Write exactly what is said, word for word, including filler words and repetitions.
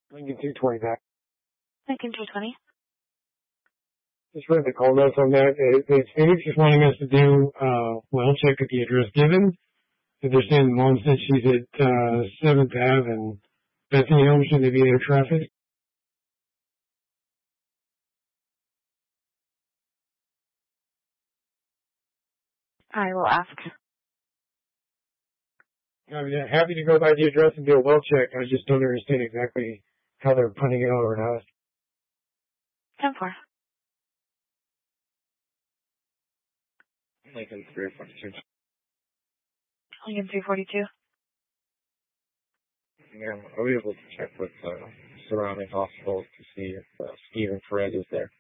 Lincoln two twenty back. Lincoln two twenty. Just read the call notes on that. It, it's Phoenix just wanting us to do uh, well check at the address given. If they're saying mom said she's at uh, seventh Avenue and Bethany Home, should they be air traffic? I will ask. I mean, happy to go by the address and do a well check. I just don't understand exactly how they're putting it over to us. ten four. Lincoln three forty-two. Lincoln three forty-two. Yeah, are we able to check with uh, surrounding hospitals to see if uh, Stephen Fred is there?